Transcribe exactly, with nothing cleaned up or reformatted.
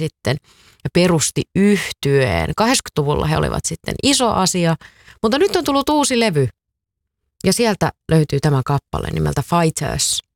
sitten ja perusti yhtyeen. kahdeksankymmentäluvulla he olivat sitten iso asia, mutta nyt on tullut uusi levy. Ja sieltä löytyy tämä kappale nimeltä Fighters.